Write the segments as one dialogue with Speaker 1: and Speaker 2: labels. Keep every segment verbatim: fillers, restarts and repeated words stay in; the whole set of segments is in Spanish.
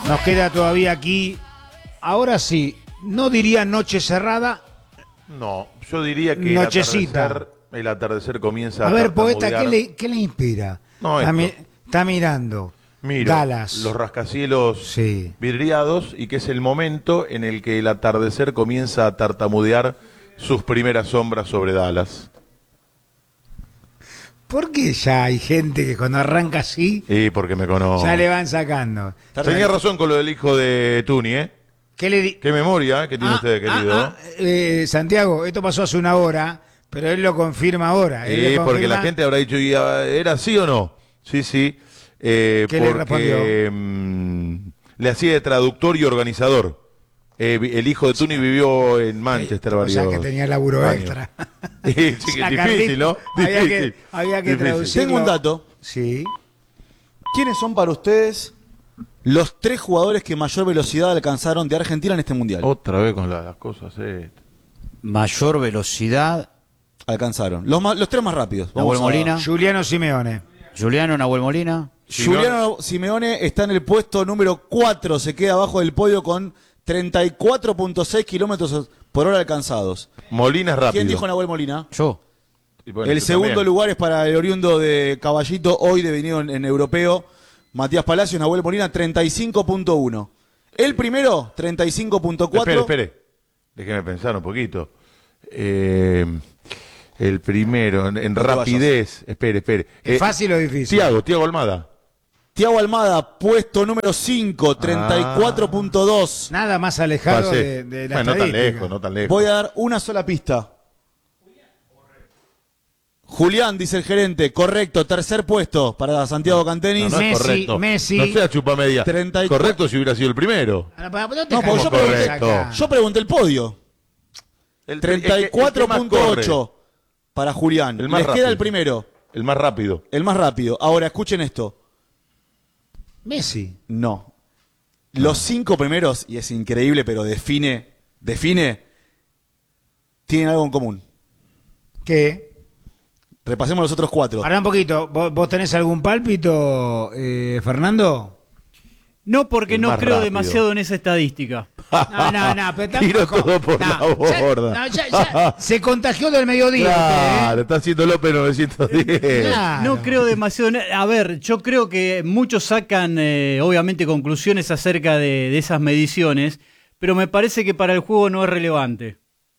Speaker 1: Nos queda todavía aquí, ahora sí, no diría noche cerrada.
Speaker 2: No, yo diría que
Speaker 1: Nochecita.
Speaker 2: El, atardecer, el atardecer comienza
Speaker 1: a
Speaker 2: a
Speaker 1: ver, poeta, ¿qué
Speaker 2: tartamudear.
Speaker 1: le, qué le inspira?
Speaker 2: No,
Speaker 1: está,
Speaker 2: esto.
Speaker 1: mi- está mirando.
Speaker 2: Miro
Speaker 1: Dallas.
Speaker 2: los rascacielos
Speaker 1: Sí.
Speaker 2: vidriados y que es el momento en el que el atardecer comienza a tartamudear sus primeras sombras sobre Dallas.
Speaker 1: ¿Por qué ya hay gente que cuando arranca así,
Speaker 2: Y porque me conozco.
Speaker 1: ya le van sacando?
Speaker 2: Tenía razón con lo del hijo de Tuni, ¿eh?
Speaker 1: ¿Qué le di?
Speaker 2: Qué memoria que tiene
Speaker 1: Ah,
Speaker 2: usted, querido.
Speaker 1: ah, ah, eh, Santiago, esto pasó hace una hora, pero él lo confirma ahora. Él
Speaker 2: Sí,
Speaker 1: lo
Speaker 2: porque
Speaker 1: confirma.
Speaker 2: la gente habrá dicho, ¿y, ah, ¿era sí o no? Sí, sí. Eh,
Speaker 1: ¿Qué le
Speaker 2: porque mm, le hacía de traductor y organizador. Eh, vi- el hijo de Tuni vivió en Manchester
Speaker 1: O sea,
Speaker 2: varios
Speaker 1: que tenía laburo
Speaker 2: años.
Speaker 1: extra.
Speaker 2: Sí, sí, que
Speaker 1: La
Speaker 2: es
Speaker 1: cartita,
Speaker 2: difícil, ¿no?
Speaker 1: había que-
Speaker 2: Difícil.
Speaker 1: había que
Speaker 2: Difícil.
Speaker 1: traducir.
Speaker 3: Tengo un dato.
Speaker 1: Sí.
Speaker 3: ¿Quiénes son para ustedes los tres jugadores que mayor velocidad alcanzaron de Argentina en este mundial?
Speaker 2: Otra vez con la- las cosas, eh.
Speaker 4: Mayor velocidad.
Speaker 3: Alcanzaron. Los, ma- los tres más rápidos.
Speaker 4: Nahuel
Speaker 3: a-
Speaker 4: Molina.
Speaker 1: Juliano Simeone.
Speaker 4: Juliano Nahuel Molina.
Speaker 3: Juliano Simeone está en el puesto número cuatro, se queda abajo del podio con treinta y cuatro punto seis kilómetros por hora alcanzados.
Speaker 2: Molina es rápido.
Speaker 3: ¿Quién dijo Nahuel Molina?
Speaker 4: Yo.
Speaker 2: Y bueno,
Speaker 3: El
Speaker 2: yo
Speaker 3: segundo
Speaker 2: también.
Speaker 3: lugar es para el oriundo de Caballito, hoy devenido en, en europeo, Matías Palacios, Nahuel Molina, treinta y cinco punto uno. El primero, treinta y cinco punto cuatro.
Speaker 2: Espere, espere. Déjeme pensar un poquito. Eh, el primero, en, en
Speaker 3: No te
Speaker 2: rapidez. Espere, espere.
Speaker 1: ¿Es
Speaker 2: Eh,
Speaker 1: fácil o difícil?
Speaker 2: Tiago, Tiago Almada.
Speaker 3: Tiago Almada, puesto número cinco, treinta y cuatro punto dos.
Speaker 1: Nada más alejado
Speaker 2: Pasé.
Speaker 1: de, de la
Speaker 2: Bueno, no tan
Speaker 1: estadística.
Speaker 2: lejos, no tan lejos.
Speaker 3: Voy a dar una sola pista. Julián, dice el gerente, correcto, tercer puesto para Santiago Cantenis.
Speaker 2: No, no es
Speaker 1: Messi,
Speaker 2: correcto.
Speaker 1: Messi.
Speaker 2: No sea chupamedia.
Speaker 3: treinta y cuatro.
Speaker 2: Correcto si hubiera sido el primero.
Speaker 1: Ah, pero no te
Speaker 3: No, porque
Speaker 1: caes
Speaker 3: yo
Speaker 1: con
Speaker 3: pregunté,
Speaker 1: esa acá.
Speaker 3: yo pregunté el podio.
Speaker 2: El
Speaker 3: treinta y cuatro punto ocho para Julián.
Speaker 2: El más
Speaker 3: Les
Speaker 2: rápido.
Speaker 3: queda el primero,
Speaker 2: El más rápido.
Speaker 3: el más rápido. Ahora, escuchen esto.
Speaker 1: Messi.
Speaker 3: No. Los cinco primeros, y es increíble, pero define, define, tienen algo en común.
Speaker 1: ¿Qué?
Speaker 3: Repasemos los otros cuatro.
Speaker 1: Pará un poquito. ¿Vos, vos tenés algún pálpito, eh, Fernando?
Speaker 5: No, porque
Speaker 2: El
Speaker 5: no
Speaker 2: más
Speaker 5: creo
Speaker 2: rápido.
Speaker 5: demasiado en esa estadística.
Speaker 1: No, no, no. Pero
Speaker 2: Tiró
Speaker 1: tampoco-
Speaker 2: todo por
Speaker 1: no,
Speaker 2: la
Speaker 1: ya-
Speaker 2: borda.
Speaker 1: no, ya- ya se contagió del mediodía.
Speaker 2: Claro, está haciendo López novecientos diez.
Speaker 1: usted, ¿eh? Claro.
Speaker 5: No creo demasiado. en- A ver, yo creo que muchos sacan, eh, obviamente, conclusiones acerca de, de esas mediciones, pero me parece que para el juego no es relevante.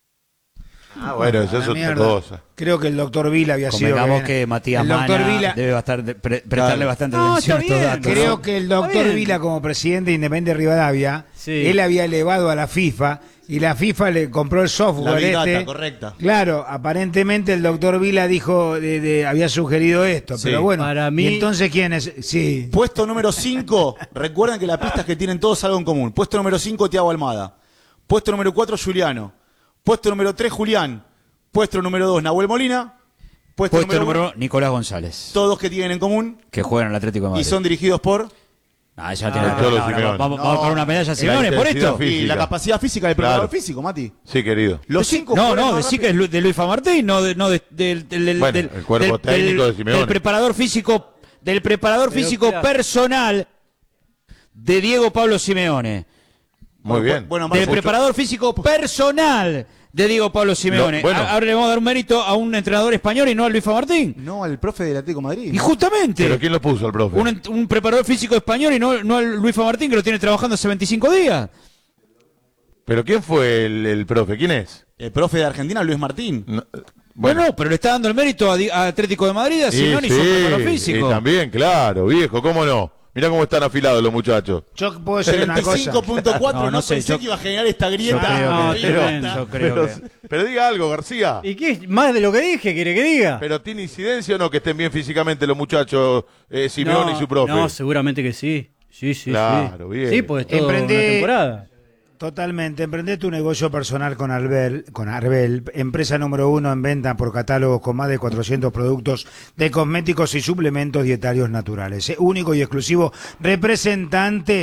Speaker 2: Ah, bueno, eso
Speaker 1: A
Speaker 2: es
Speaker 1: la
Speaker 2: otra
Speaker 1: mierda.
Speaker 2: cosa.
Speaker 1: Creo que el doctor Vila había sido.
Speaker 4: Convengamos que Matías
Speaker 1: el doctor
Speaker 4: Mana
Speaker 1: Vila,
Speaker 4: debe bastar- de- pre- prestarle
Speaker 3: Claro.
Speaker 4: bastante
Speaker 5: No,
Speaker 4: atención a
Speaker 5: está
Speaker 4: estos
Speaker 5: bien.
Speaker 4: datos.
Speaker 1: creo
Speaker 4: ¿no?
Speaker 1: que el
Speaker 5: Está
Speaker 1: doctor
Speaker 5: bien.
Speaker 1: Vila, como presidente de Independiente Rivadavia,
Speaker 5: Sí.
Speaker 1: él había elevado a la FIFA y la FIFA le compró el software
Speaker 3: La Big Data,
Speaker 1: este.
Speaker 3: correcta.
Speaker 1: Claro, aparentemente el doctor Vila dijo, de- de- había sugerido esto,
Speaker 3: Sí.
Speaker 1: pero bueno.
Speaker 5: Para mí-
Speaker 1: ¿Y entonces quién es? Sí.
Speaker 3: Puesto número cinco, recuerden que las pistas que tienen todos algo en común. Puesto número cinco, Tiago Almada. Puesto número cuatro, Juliano. Puesto número tres, Julián. Puesto número dos, Nahuel Molina. Puesto,
Speaker 4: Puesto
Speaker 3: número
Speaker 4: número
Speaker 3: uno,
Speaker 4: Nicolás González,
Speaker 3: todos que tienen en común
Speaker 4: que juega en el Atlético de
Speaker 3: y
Speaker 4: Madrid.
Speaker 3: son dirigidos por
Speaker 4: Ah, ya tiene
Speaker 2: Ah,
Speaker 4: no,
Speaker 2: Cholo
Speaker 4: no,
Speaker 2: Simeone.
Speaker 4: vamos,
Speaker 3: No.
Speaker 4: vamos para una medalla a Simeone
Speaker 2: La
Speaker 4: por
Speaker 2: intensidad
Speaker 4: esto.
Speaker 2: física.
Speaker 3: y la capacidad física del preparador
Speaker 2: Claro.
Speaker 3: físico, Mati.
Speaker 2: Sí, querido.
Speaker 3: Los cinco
Speaker 4: No,
Speaker 3: jugadores
Speaker 4: no,
Speaker 3: más
Speaker 4: decí que es
Speaker 3: rápidos-
Speaker 4: Lu- de Luis Martín, no de, no de- del, del, del-
Speaker 2: Bueno,
Speaker 4: del-
Speaker 2: el cuerpo
Speaker 4: del-
Speaker 2: técnico
Speaker 4: del-
Speaker 2: de Simeone.
Speaker 4: del preparador físico, del preparador
Speaker 5: Pero
Speaker 4: físico
Speaker 5: claro.
Speaker 4: personal de Diego Pablo Simeone.
Speaker 2: Muy bien.
Speaker 3: Bueno,
Speaker 4: Del
Speaker 3: Marco,
Speaker 4: preparador físico personal de Diego Pablo Simeone.
Speaker 2: Lo- bueno.
Speaker 4: A- Ahora le vamos a dar un mérito a un entrenador español y no a Luis Martín.
Speaker 3: no al profe del Atlético de Madrid.
Speaker 4: Y justamente
Speaker 2: ¿Pero quién lo puso al profe?
Speaker 4: un, ent- un preparador físico español y no, no al Luis Martín que lo tiene trabajando hace veinticinco días.
Speaker 2: ¿Pero quién fue el, el profe? ¿Quién es?
Speaker 3: El profe de Argentina, Luis Martín.
Speaker 2: No, eh,
Speaker 4: Bueno, pero le está dando el mérito a, Di- a Atlético de Madrid, a
Speaker 2: sí,
Speaker 4: Simeone y su
Speaker 2: sí,
Speaker 4: preparador físico.
Speaker 2: y también, claro, viejo, ¿cómo no? Mirá cómo están afilados los muchachos.
Speaker 1: Yo puedo decir una
Speaker 3: treinta y cinco
Speaker 1: cosa.
Speaker 3: punto cuatro,
Speaker 4: No,
Speaker 3: no,
Speaker 4: no sé,
Speaker 3: pensé
Speaker 4: yo-
Speaker 3: que iba a generar esta grieta.
Speaker 4: Yo creo
Speaker 5: No,
Speaker 4: que-
Speaker 5: tremendo.
Speaker 4: yo creo
Speaker 2: Pero,
Speaker 4: que-
Speaker 2: pero diga algo, García.
Speaker 5: ¿Y qué? ¿Más de lo que dije? ¿Quiere que diga?
Speaker 2: ¿Pero tiene incidencia o no que estén bien físicamente los muchachos, eh, Simeone
Speaker 5: no,
Speaker 2: y su profe?
Speaker 5: No, seguramente que sí. Sí, sí,
Speaker 2: Claro,
Speaker 5: sí.
Speaker 2: bien.
Speaker 5: Sí, pues todo
Speaker 1: Emprendí-
Speaker 5: una temporada.
Speaker 1: Totalmente. Emprende tu negocio personal con Arbel, con Arbel, empresa número uno en venta por catálogos con más de cuatrocientos productos de cosméticos y suplementos dietarios naturales. Eh, Único y exclusivo representante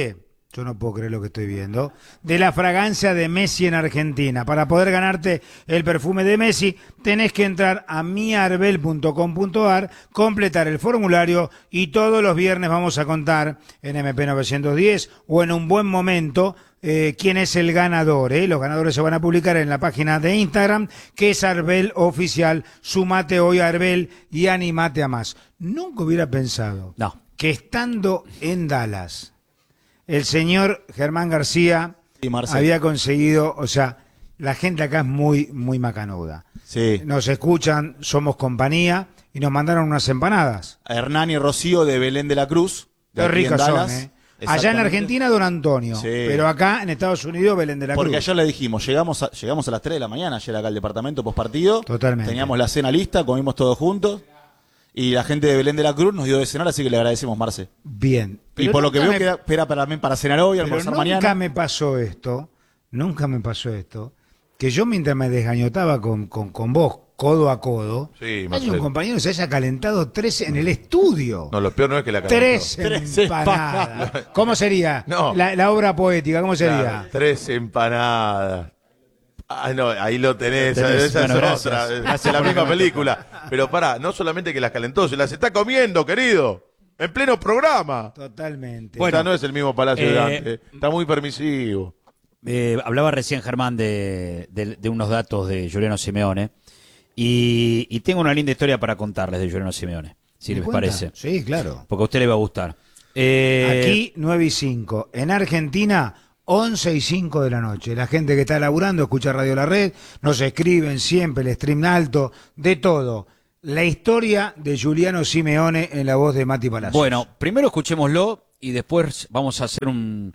Speaker 1: Yo no puedo creer lo que estoy viendo. De la fragancia de Messi en Argentina. Para poder ganarte el perfume de Messi, tenés que entrar a miarbel punto com punto ar, completar el formulario y todos los viernes vamos a contar en M P novecientos diez o en un buen momento eh, quién es el ganador. ¿eh? Los ganadores se van a publicar en la página de Instagram, que es Arbel Oficial. Sumate hoy a Arbel y animate a más. Nunca hubiera pensado
Speaker 4: No.
Speaker 1: que estando en Dallas, el señor Germán García
Speaker 3: Y Marcel.
Speaker 1: había conseguido, o sea, la gente acá es muy, muy macanuda.
Speaker 3: Sí.
Speaker 1: Nos escuchan, somos compañía y nos mandaron unas empanadas.
Speaker 3: A Hernán y Rocío de Belén de la Cruz. De
Speaker 1: Qué
Speaker 3: aquí en
Speaker 1: ricas son,
Speaker 3: Dallas.
Speaker 1: ¿eh? Allá en
Speaker 3: Exactamente.
Speaker 1: Argentina, Don Antonio.
Speaker 3: Sí.
Speaker 1: Pero acá en Estados Unidos, Belén de la
Speaker 3: Porque
Speaker 1: Cruz.
Speaker 3: ayer le dijimos, llegamos a, llegamos a las tres de la mañana ayer acá al departamento postpartido.
Speaker 1: Totalmente.
Speaker 3: Teníamos la cena lista, comimos todos juntos. Y la gente de Belén de la Cruz nos dio de cenar, así que le agradecemos, Marce.
Speaker 1: Bien.
Speaker 3: Y
Speaker 1: Pero
Speaker 3: por lo que
Speaker 1: nunca
Speaker 3: veo,
Speaker 1: me-
Speaker 3: queda, espera para, para cenar hoy,
Speaker 1: pero
Speaker 3: almorzar
Speaker 1: nunca
Speaker 3: mañana.
Speaker 1: me pasó esto, nunca me pasó esto, que yo mientras me desgañotaba con, con, con vos, codo a codo,
Speaker 2: Sí,
Speaker 1: hay
Speaker 2: Marcelo.
Speaker 1: un compañero que se haya calentado tres en el estudio.
Speaker 2: No, lo peor no es que la calentó.
Speaker 1: Tres
Speaker 3: Tres
Speaker 1: empanadas. ¿Cómo sería?
Speaker 2: No.
Speaker 1: La, la obra poética, ¿cómo sería?
Speaker 2: Claro, tres empanadas. Ah, no, ahí lo tenés.
Speaker 4: Lo tenés.
Speaker 2: Esa
Speaker 4: Bueno,
Speaker 2: es
Speaker 4: gracias.
Speaker 2: otra.
Speaker 4: Gracias
Speaker 2: Es la
Speaker 4: por
Speaker 2: misma
Speaker 4: el comentario.
Speaker 2: película. Pero pará, no solamente que las calentó, se las está comiendo, querido. En pleno programa.
Speaker 1: Totalmente.
Speaker 2: Bueno, no es el mismo Palacio
Speaker 4: eh,
Speaker 2: de Dante. Está muy permisivo.
Speaker 4: Eh, hablaba recién Germán de, de- de unos datos de Giuliano Simeone y, y tengo una linda historia para contarles de Giuliano Simeone, si
Speaker 1: ¿Me
Speaker 4: les
Speaker 1: cuenta?
Speaker 4: parece,
Speaker 1: Sí, claro.
Speaker 4: porque a usted le va a gustar. Eh,
Speaker 1: Aquí nueve y cinco. En Argentina, once y cinco de la noche. La gente que está laburando escucha Radio La Red, nos escriben siempre, el stream alto, de todo. La historia de Giuliano Simeone en la voz de Mati Palacios.
Speaker 4: Bueno, primero escuchémoslo y después vamos a hacer un,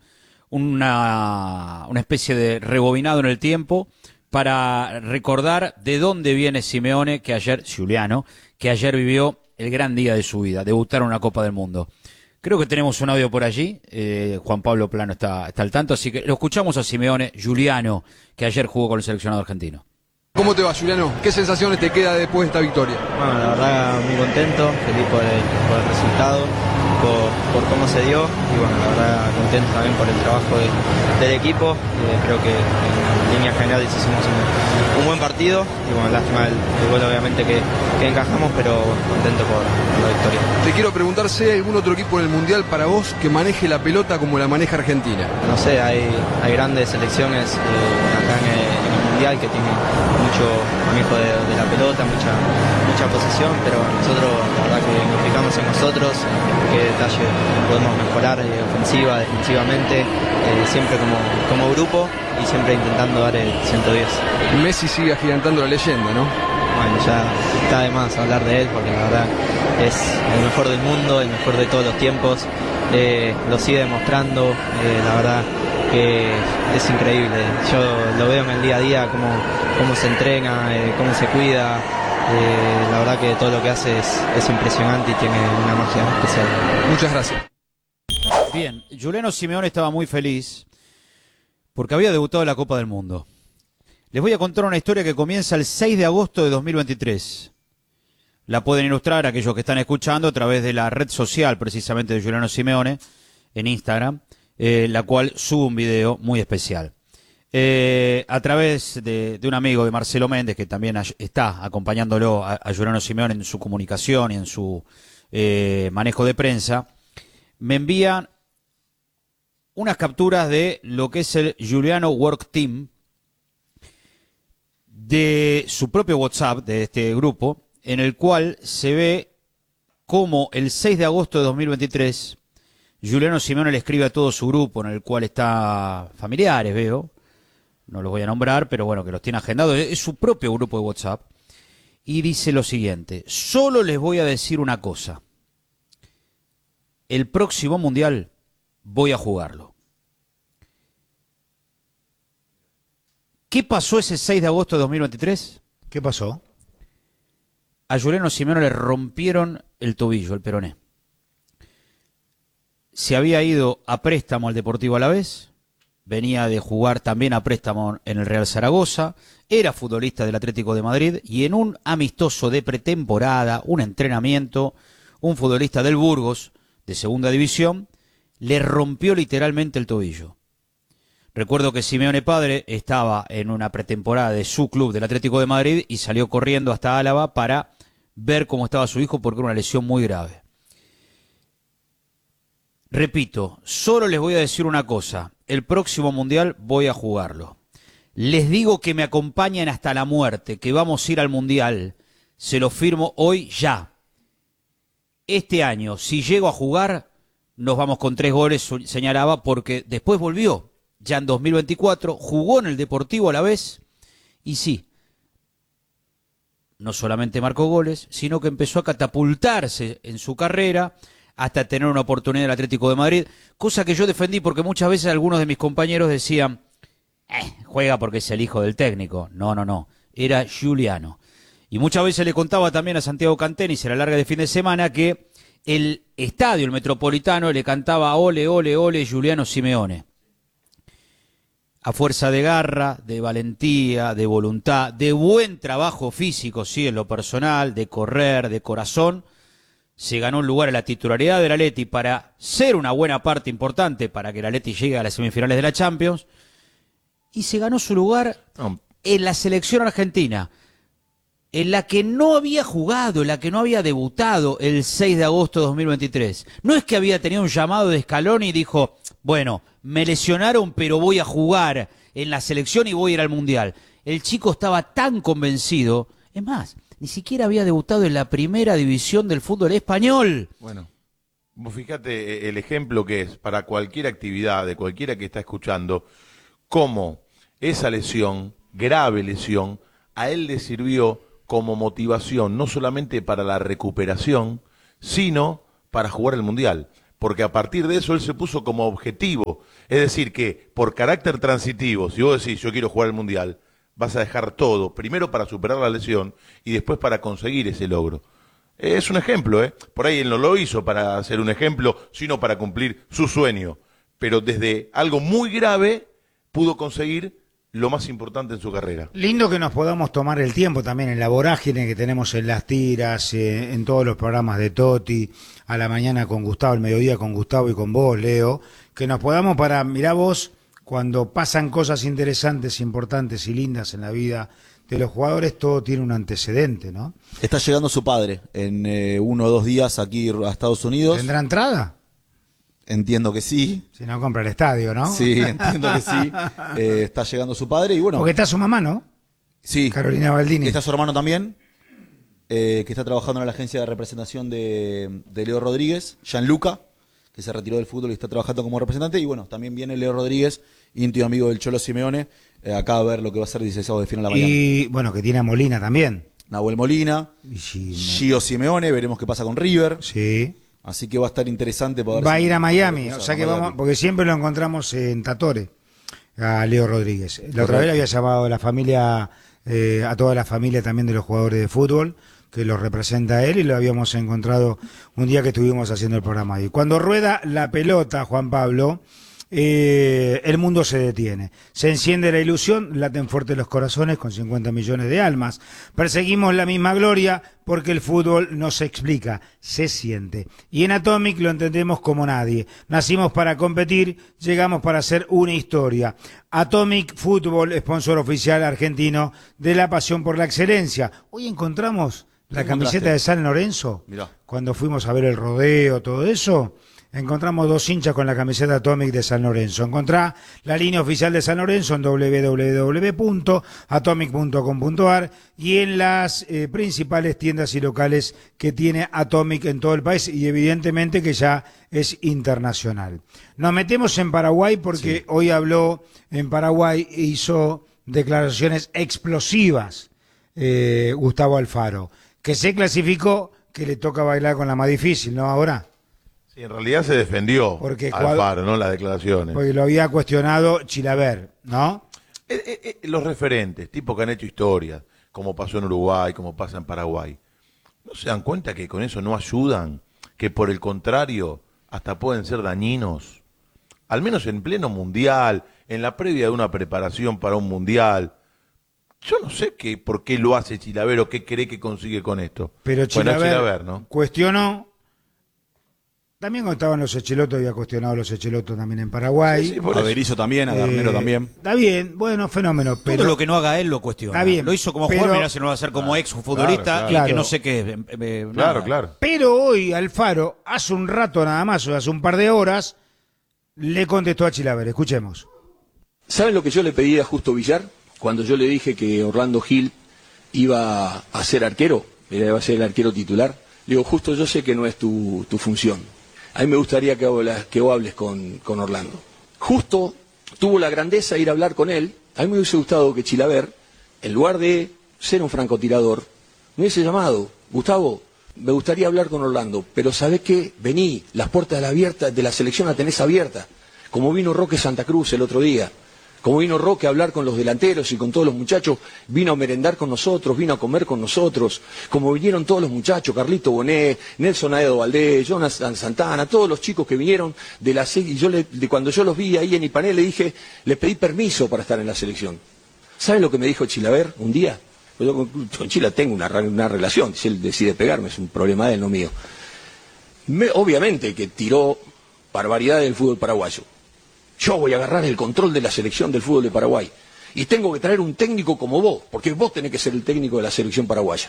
Speaker 4: una, una especie de rebobinado en el tiempo para recordar de dónde viene Simeone, que ayer, Giuliano, que ayer vivió el gran día de su vida, debutar en una Copa del Mundo. Creo que tenemos un audio por allí, eh, Juan Pablo Plano está, está al tanto, así que lo escuchamos a Simeone, Giuliano, que ayer jugó con el seleccionado argentino.
Speaker 6: ¿Cómo te va, Giuliano? ¿Qué sensaciones te queda después de esta victoria?
Speaker 7: Bueno, la verdad muy contento, feliz por el, por el resultado, por, por cómo se dio y bueno, la verdad contento también por el trabajo de- del equipo. Eh, creo que en líneas generales hicimos un, un buen partido y bueno, lástima el, el gol obviamente que, que encajamos, pero contento por, por la victoria.
Speaker 6: Te quiero preguntar si hay algún otro equipo en el Mundial para vos que maneje la pelota como la maneja Argentina.
Speaker 7: No sé, hay, hay grandes selecciones eh, acá en el, en el Mundial que tienen mucho manejo de, de la pelota, mucha mucha posesión, pero nosotros la verdad que nos fijamos en nosotros, en qué detalle podemos mejorar eh, ofensiva, defensivamente, eh, siempre como, como grupo y siempre intentando dar el ciento diez.
Speaker 6: Messi sigue agigantando la leyenda, ¿no?
Speaker 7: Bueno, ya está de más hablar de él porque la verdad es el mejor del mundo, el mejor de todos los tiempos, eh, lo sigue demostrando, eh, la verdad que es increíble. Yo lo veo en el día a día, cómo, cómo se entrena, eh, cómo se cuida, eh, la verdad que todo lo que hace es, es impresionante y tiene una magia especial.
Speaker 6: Muchas gracias.
Speaker 4: Bien, Giuliano Simeone estaba muy feliz porque había debutado en la Copa del Mundo. Les voy a contar una historia que comienza el seis de agosto de dos mil veintitrés. La pueden ilustrar aquellos que están escuchando a través de la red social precisamente de Giuliano Simeone en Instagram, eh, la cual sube un video muy especial. Eh, a través de, de un amigo de Marcelo Méndez, que también ay- está acompañándolo a, a Giuliano Simeone en su comunicación y en su eh, manejo de prensa, me envían unas capturas de lo que es el Giuliano Work Team de su propio WhatsApp, de este grupo, en el cual se ve cómo el seis de agosto de dos mil veintitrés Giuliano Simeone le escribe a todo su grupo, en el cual está familiares, veo, no los voy a nombrar, pero bueno, que los tiene agendados, es su propio grupo de WhatsApp, y dice lo siguiente: solo les voy a decir una cosa, el próximo Mundial voy a jugarlo. ¿Qué pasó ese seis de agosto de dos mil veintitrés?
Speaker 1: ¿Qué pasó?
Speaker 4: A Giuliano Simeone le rompieron el tobillo, el peroné. Se había ido a préstamo al Deportivo Alavés, venía de jugar también a préstamo en el Real Zaragoza, era futbolista del Atlético de Madrid y en un amistoso de pretemporada, un entrenamiento, un futbolista del Burgos de segunda división le rompió literalmente el tobillo. Recuerdo que Simeone padre estaba en una pretemporada de su club, del Atlético de Madrid, y salió corriendo hasta Álava para ver cómo estaba su hijo porque era una lesión muy grave. Repito, solo les voy a decir una cosa. El próximo Mundial voy a jugarlo. Les digo que me acompañen hasta la muerte, que vamos a ir al Mundial. Se lo firmo hoy ya. Este año, si llego a jugar, nos vamos con tres goles, señalaba, porque después volvió. Ya en dos mil veinticuatro jugó en el Deportivo a la vez y sí, no solamente marcó goles, sino que empezó a catapultarse en su carrera hasta tener una oportunidad en el Atlético de Madrid, cosa que yo defendí porque muchas veces algunos de mis compañeros decían, eh, juega porque es el hijo del técnico. No, no, no, era Giuliano. Y muchas veces le contaba también a Santiago Cantenis en la larga de fin de semana que el estadio, el Metropolitano, le cantaba ole, ole, ole Giuliano Simeone. A fuerza de garra, de valentía, de voluntad, de buen trabajo físico, sí, en lo personal, de correr, de corazón, se ganó un lugar en la titularidad del Atleti para ser una buena parte importante para que el Atleti llegue a las semifinales de la Champions, y se ganó su lugar en la selección argentina, en la que no había jugado, en la que no había debutado el seis de agosto de dos mil veintitrés. No es que había tenido un llamado de Scaloni y dijo, bueno, me lesionaron pero voy a jugar en la selección y voy a ir al Mundial. El chico estaba tan convencido, es más, ni siquiera había debutado en la primera división del fútbol español.
Speaker 2: Bueno, vos fíjate el ejemplo que es para cualquier actividad, de cualquiera que está escuchando, cómo esa lesión, grave lesión, a él le sirvió como motivación, no solamente para la recuperación, sino para jugar el Mundial. Porque a partir de eso él se puso como objetivo. Es decir, que por carácter transitivo, si vos decís yo quiero jugar el Mundial, vas a dejar todo, primero para superar la lesión y después para conseguir ese logro. Es un ejemplo, ¿eh? Por ahí él no lo hizo para hacer un ejemplo, sino para cumplir su sueño. Pero desde algo muy grave pudo conseguir lo más importante en su carrera.
Speaker 1: Lindo que nos podamos tomar el tiempo también en la vorágine que tenemos en las tiras, eh, en todos los programas de Totti, a la mañana con Gustavo, al mediodía con Gustavo y con vos, Leo, que nos podamos para, mirá vos, cuando pasan cosas interesantes, importantes y lindas en la vida de los jugadores, todo tiene un antecedente, ¿no?
Speaker 3: Está llegando su padre en eh, uno o dos días aquí a Estados Unidos.
Speaker 1: ¿Tendrá entrada?
Speaker 3: Entiendo que sí.
Speaker 1: Si no compra el estadio, ¿no?
Speaker 3: Sí, entiendo que sí. Eh, está llegando su padre y bueno.
Speaker 1: Porque está su mamá, ¿no?
Speaker 3: Sí.
Speaker 1: Carolina Baldini.
Speaker 3: Está su hermano también, eh, que está trabajando en la agencia de representación de, de Leo Rodríguez, Gianluca, que se retiró del fútbol y está trabajando como representante. Y bueno, también viene Leo Rodríguez, íntimo amigo del Cholo Simeone, eh, acá a ver lo que va a ser el dieciséis de final a la mañana.
Speaker 1: Y bueno, que tiene a Molina también.
Speaker 3: Nahuel Molina,
Speaker 1: Y si-
Speaker 3: Gio Simeone, veremos qué pasa con River.
Speaker 1: Sí.
Speaker 3: Así que va a estar interesante poder...
Speaker 1: Va a ir a Miami,
Speaker 3: a
Speaker 1: o sea que
Speaker 3: Miami.
Speaker 1: vamos, porque siempre lo encontramos en Tatore, a Leo Rodríguez. La otra vez le había llamado a la familia, eh, a toda la familia también de los jugadores de fútbol, que los representa a él, y lo habíamos encontrado un día que estuvimos haciendo el programa ahí. Cuando rueda la pelota, Juan Pablo, eh, el mundo se detiene. Se enciende la ilusión, laten fuerte los corazones con cincuenta millones de almas. Perseguimos la misma gloria porque el fútbol no se explica, se siente. Y en Atomic lo entendemos como nadie. Nacimos para competir, llegamos para hacer una historia. Atomic Fútbol, sponsor oficial argentino de la pasión por la excelencia. Hoy encontramos la
Speaker 3: ¿Qué
Speaker 1: camiseta
Speaker 3: encontraste?
Speaker 1: de San Lorenzo.
Speaker 3: Mirá.
Speaker 1: Cuando fuimos a ver el rodeo, todo eso, encontramos dos hinchas con la camiseta Atomic de San Lorenzo. Encontrá la línea oficial de San Lorenzo en doble u doble u doble u punto atomic punto com punto a r y en las eh, principales tiendas y locales que tiene Atomic en todo el país, y evidentemente que ya es internacional. Nos metemos en Paraguay porque sí. Hoy habló en Paraguay e hizo declaraciones explosivas eh, Gustavo Alfaro, que se clasificó, que le toca bailar con la más difícil, ¿no? Ahora.
Speaker 2: Sí, en realidad se defendió
Speaker 1: Porque
Speaker 2: Alfaro, ¿no? Las declaraciones.
Speaker 1: Porque lo había cuestionado Chilaver, ¿no?
Speaker 2: Eh, eh, eh, los referentes, tipos que han hecho historias, como pasó en Uruguay, como pasa en Paraguay, ¿no se dan cuenta que con eso no ayudan? Que por el contrario, hasta pueden ser dañinos. Al menos en pleno mundial, en la previa de una preparación para un mundial. Yo no sé qué, por qué lo hace Chilaver o qué cree que consigue con esto.
Speaker 1: Pero Chilaver,
Speaker 2: bueno, Chilaver, ¿no?
Speaker 1: cuestionó También cuando estaban los Echelotos, había cuestionado a los Echelotos también en Paraguay.
Speaker 2: Sí, sí, por
Speaker 3: A
Speaker 2: eso.
Speaker 3: Berizzo también, a Garnero
Speaker 1: Eh,
Speaker 3: también.
Speaker 1: Está bien, bueno, fenómeno. Pero
Speaker 4: Todo lo que no haga él lo cuestiona.
Speaker 1: Está bien,
Speaker 4: Lo hizo como
Speaker 1: pero-
Speaker 4: jugador, mirá si no va a hacer como ex futbolista
Speaker 2: claro,
Speaker 4: y
Speaker 1: claro.
Speaker 4: que no sé qué. eh, eh,
Speaker 2: Claro,
Speaker 4: nada.
Speaker 2: claro.
Speaker 1: Pero hoy Alfaro, hace un rato nada más, o hace un par de horas, le contestó a Chilaver. Escuchemos.
Speaker 8: ¿Saben lo que yo le pedí a Justo Villar? Cuando yo le dije que Orlando Gil iba a ser arquero, iba a ser el arquero titular. Le digo, Justo, yo sé que no es tu, tu función. A mí me gustaría que, hablas, que vos hables con, con Orlando. Justo tuvo la grandeza de ir a hablar con él. A mí me hubiese gustado que Chilaver, en lugar de ser un francotirador, me hubiese llamado, Gustavo, me gustaría hablar con Orlando, pero ¿sabés qué? Vení, las puertas de la, abierta, de la selección las tenés abiertas, como vino Roque Santa Cruz el otro día, como vino Roque a hablar con los delanteros y con todos los muchachos, vino a merendar con nosotros, vino a comer con nosotros, como vinieron todos los muchachos, Carlito Bonet, Nelson Aedo Valdés, Jonas Santana, todos los chicos que vinieron de la y yo le, de cuando yo los vi ahí en Ipanel le dije, le pedí permiso para estar en la selección. ¿Saben lo que me dijo Chilaver un día? Pues yo con, con Chila tengo una, una relación, si él decide pegarme es un problema de él, no mío. Me, obviamente que tiró barbaridades del fútbol paraguayo. Yo voy a agarrar el control de la selección del fútbol de Paraguay. Y tengo que traer un técnico como vos, porque vos tenés que ser el técnico de la selección paraguaya.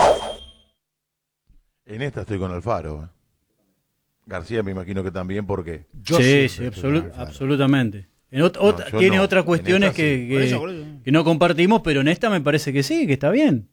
Speaker 2: En esta estoy con Alfaro. ¿eh? García me imagino que también, porque
Speaker 1: Yo
Speaker 5: sí,
Speaker 1: siempre
Speaker 5: sí,
Speaker 1: estoy con
Speaker 5: absolu-
Speaker 1: Alfaro.
Speaker 5: absolutamente. En ot- ot-
Speaker 2: yo
Speaker 5: tiene
Speaker 2: no.
Speaker 5: otras
Speaker 2: En
Speaker 5: cuestiones
Speaker 2: esta
Speaker 5: que,
Speaker 2: sí.
Speaker 5: que-
Speaker 1: Por eso, por eso.
Speaker 5: que no compartimos, pero en esta me parece que sí, que está bien.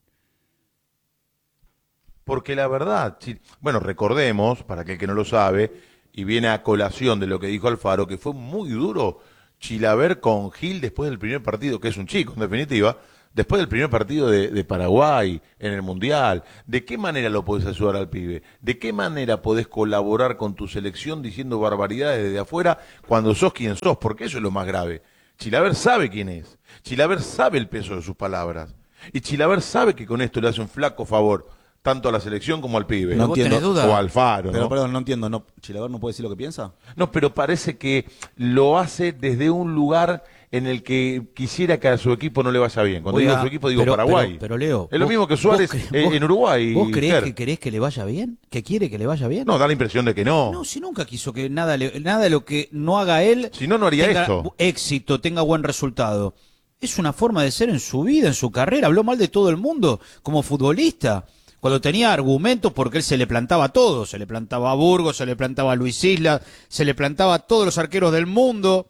Speaker 2: Porque la verdad, si- bueno, recordemos, para aquel que no lo sabe, y viene a colación de lo que dijo Alfaro, que fue muy duro Chilaver con Gil después del primer partido, que es un chico, en definitiva, después del primer partido de, de Paraguay en el Mundial. ¿De qué manera lo podés ayudar al pibe? ¿De qué manera podés colaborar con tu selección diciendo barbaridades desde afuera cuando sos quien sos? Porque eso es lo más grave. Chilaver sabe quién es. Chilaver sabe el peso de sus palabras. Y Chilaver sabe que con esto le hace un flaco favor tanto a la selección como al pibe.
Speaker 3: No
Speaker 4: ¿Vos
Speaker 3: entiendo.
Speaker 4: tenés duda?
Speaker 2: O a Alfaro,
Speaker 3: Pero
Speaker 2: ¿no?
Speaker 3: perdón, no entiendo. No, ¿Chilaver no puede decir lo que piensa?
Speaker 2: No, pero parece que lo hace desde un lugar en el que quisiera que a su equipo no le vaya bien. Cuando
Speaker 4: Oiga,
Speaker 2: digo su equipo, digo
Speaker 4: pero-
Speaker 2: Paraguay.
Speaker 4: Pero, pero, Leo,
Speaker 2: es lo
Speaker 4: vos-
Speaker 2: mismo que Suárez
Speaker 4: vos cre-
Speaker 2: eh,
Speaker 4: vos-
Speaker 2: en Uruguay.
Speaker 4: ¿Vos creés
Speaker 2: Ger.
Speaker 4: que querés que le vaya bien? ¿Que quiere que le vaya bien?
Speaker 2: No, da la impresión de que no.
Speaker 4: No, si nunca quiso que nada, le- nada de lo que no haga él
Speaker 2: Si no, no haría
Speaker 4: tenga
Speaker 2: esto.
Speaker 4: éxito, tenga buen resultado. Es una forma de ser en su vida, en su carrera. Habló mal de todo el mundo como futbolista. Cuando tenía argumentos, porque él se le plantaba a todo. Se le plantaba a Burgos, se le plantaba a Luis Isla, se le plantaba a todos los arqueros del mundo.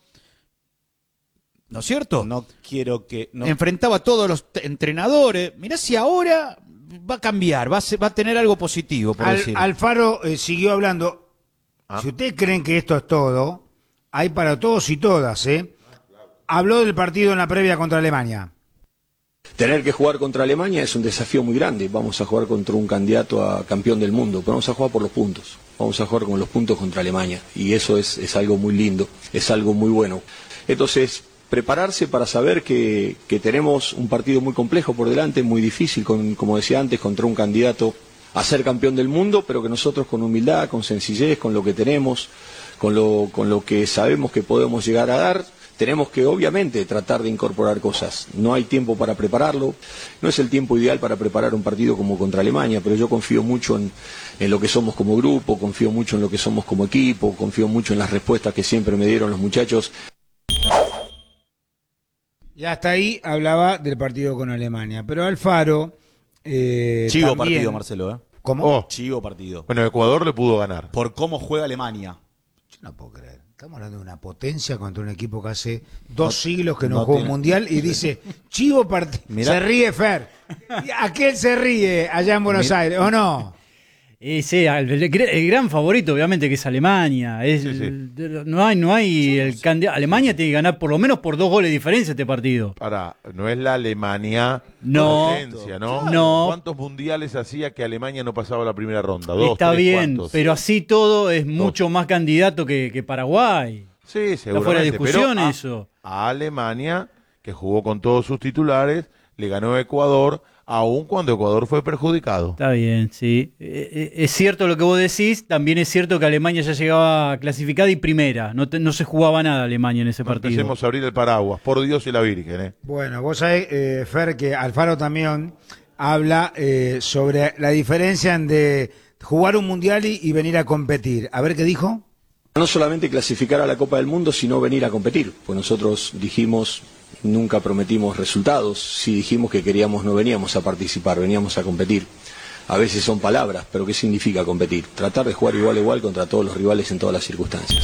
Speaker 4: ¿No es cierto?
Speaker 3: No quiero que... No,
Speaker 4: Enfrentaba a todos los t- entrenadores. Mirá si ahora va a cambiar, va a, ser- va a tener algo positivo, por
Speaker 1: Al-
Speaker 4: decir.
Speaker 1: Alfaro eh, siguió hablando.
Speaker 2: Ah.
Speaker 1: Si ustedes creen que esto es todo, hay para todos y todas, ¿eh? Habló del partido en la previa contra Alemania.
Speaker 8: Tener que jugar contra Alemania es un desafío muy grande. Vamos a jugar contra un candidato a campeón del mundo, pero vamos a jugar por los puntos. Vamos a jugar con los puntos contra Alemania. Y eso es, es algo muy lindo, es algo muy bueno. Entonces, prepararse para saber que, que tenemos un partido muy complejo por delante, muy difícil, con, como decía antes, contra un candidato a ser campeón del mundo, pero que nosotros con humildad, con sencillez, con lo que tenemos, con lo, con lo que sabemos que podemos llegar a dar, tenemos que obviamente tratar de incorporar cosas. No hay tiempo para prepararlo, no es el tiempo ideal para preparar un partido como contra Alemania, pero yo confío mucho en, en lo que somos como grupo, confío mucho en lo que somos como equipo, confío mucho en las respuestas que siempre me dieron los muchachos.
Speaker 1: Y hasta ahí hablaba del partido con Alemania. Pero Alfaro. Eh,
Speaker 3: Chivo
Speaker 1: también-
Speaker 3: partido, Marcelo, ¿eh?
Speaker 1: ¿Cómo?
Speaker 2: Oh,
Speaker 3: Chivo partido.
Speaker 2: bueno, Ecuador le pudo ganar.
Speaker 3: Por cómo juega Alemania.
Speaker 1: Yo no puedo creer. Estamos hablando de una potencia contra un equipo que hace dos siglos que no,
Speaker 3: no
Speaker 1: juega un
Speaker 3: tiene-
Speaker 1: mundial y dice, chivo partido.
Speaker 3: Mirá.
Speaker 1: Se ríe Fer. ¿Y aquel se ríe allá en Buenos
Speaker 3: Mirá.
Speaker 1: Aires, ¿o no?
Speaker 5: Y sí, el, el- el gran favorito obviamente que es Alemania. Es,
Speaker 2: Sí, sí.
Speaker 5: el- No hay, no hay el candidato. Alemania tiene que ganar por lo menos por dos goles de diferencia este partido.
Speaker 2: Para, no es la Alemania
Speaker 5: No.
Speaker 2: potencia, ¿no?
Speaker 5: No.
Speaker 2: ¿Cuántos mundiales hacía que Alemania no pasaba la primera ronda? Dos,
Speaker 5: Está
Speaker 2: tres,
Speaker 5: bien,
Speaker 2: ¿cuántos?
Speaker 5: pero así todo es mucho más candidato que, que Paraguay.
Speaker 2: Sí, seguramente.
Speaker 5: fuera de discusión
Speaker 2: pero a-
Speaker 5: eso.
Speaker 2: A Alemania, que jugó con todos sus titulares, le ganó a Ecuador, aun cuando Ecuador fue perjudicado.
Speaker 5: Está bien, sí. Eh, eh, Es cierto lo que vos decís, también es cierto que Alemania ya llegaba clasificada y primera. No, te- no se jugaba nada Alemania en ese
Speaker 2: No
Speaker 5: partido.
Speaker 2: empecemos a abrir el paraguas, por Dios y la Virgen, ¿eh?
Speaker 1: Bueno, vos sabés, eh, Fer, que Alfaro también habla eh, sobre la diferencia de, jugar un mundial y, y venir a competir. A ver qué dijo.
Speaker 8: No solamente clasificar a la Copa del Mundo, sino venir a competir. Pues nosotros dijimos, nunca prometimos resultados, si dijimos que queríamos no veníamos a participar, veníamos a competir. A veces son palabras, pero ¿qué significa competir? Tratar de jugar igual a igual contra todos los rivales en todas las circunstancias.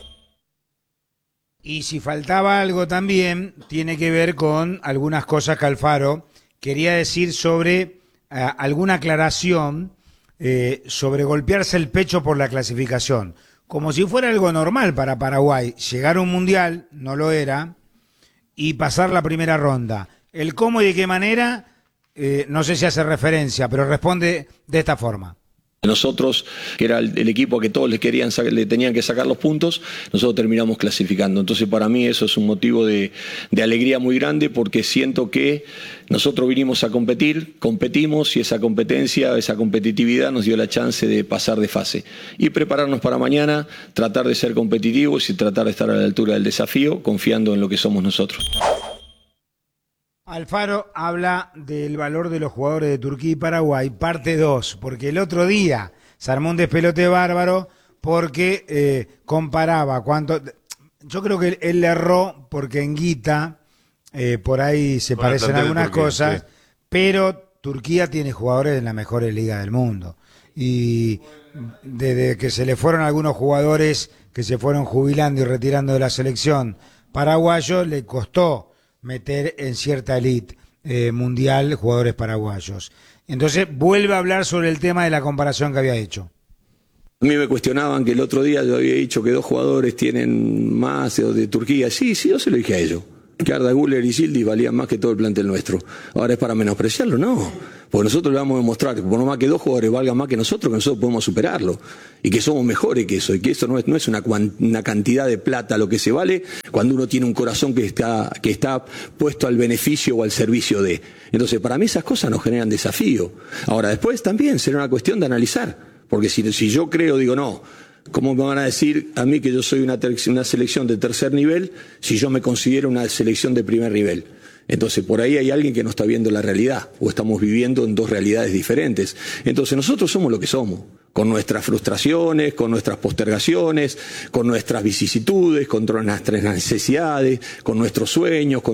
Speaker 1: Y si faltaba algo también, tiene que ver con algunas cosas que Alfaro quería decir sobre uh, alguna aclaración eh, sobre golpearse el pecho por la clasificación. Como si fuera algo normal para Paraguay. Llegar a un mundial, no lo era, y pasar la primera ronda. El cómo y de qué manera, eh, no sé si hace referencia, pero responde de esta forma.
Speaker 8: Nosotros, que era el, el equipo que todos le querían le tenían que sacar los puntos, nosotros terminamos clasificando. Entonces para mí eso es un motivo de, de alegría muy grande, porque siento que nosotros vinimos a competir, competimos y esa competencia, esa competitividad nos dio la chance de pasar de fase y prepararnos para mañana, tratar de ser competitivos y tratar de estar a la altura del desafío, confiando en lo que somos nosotros.
Speaker 1: Alfaro habla del valor de los jugadores de Turquía y Paraguay, parte dos, porque el otro día se armó un despelote bárbaro porque eh, comparaba cuánto... Yo creo que él erró porque en guita eh, por ahí se
Speaker 2: Con el
Speaker 1: parecen
Speaker 2: plantel de
Speaker 1: algunas
Speaker 2: Turquía,
Speaker 1: cosas,
Speaker 2: sí.
Speaker 1: pero Turquía tiene jugadores en las mejores ligas del mundo. Y desde que se le fueron algunos jugadores que se fueron jubilando y retirando de la selección paraguayo, le costó meter en cierta elite eh, mundial jugadores paraguayos. Entonces vuelve a hablar sobre el tema de la comparación que había hecho.
Speaker 8: A mí me cuestionaban que el otro día yo había dicho que dos jugadores tienen más de Turquía. Sí, sí, yo se lo dije a ellos. Que Arda Güler y Yildiz valían más que todo el plantel nuestro. Ahora es para menospreciarlo, no. Porque nosotros le vamos a demostrar que por no más que dos jugadores valgan más que nosotros, que nosotros podemos superarlo. Y que somos mejores que eso. Y que eso no es, no es una, una cantidad de plata lo que se vale cuando uno tiene un corazón que está, que está puesto al beneficio o al servicio de. Entonces, para mí esas cosas nos generan desafío. Ahora, después también será una cuestión de analizar. Porque si, si yo creo, digo, no, ¿cómo me van a decir a mí que yo soy una, una selección de tercer nivel si yo me considero una selección de primer nivel? Entonces, por ahí hay alguien que no está viendo la realidad, o estamos viviendo en dos realidades diferentes. Entonces, nosotros somos lo que somos, con nuestras frustraciones, con nuestras postergaciones, con nuestras vicisitudes, con nuestras necesidades, con nuestros sueños, con